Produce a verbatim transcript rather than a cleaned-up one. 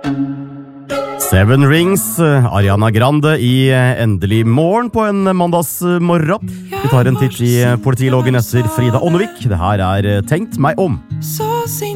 Seven Rings, Ariana Grande i Endelig morgen på en mandagsmorgen. Vi tar en titt i politiloggen etter Frida Ånnevik. Det her er Tenkt meg om.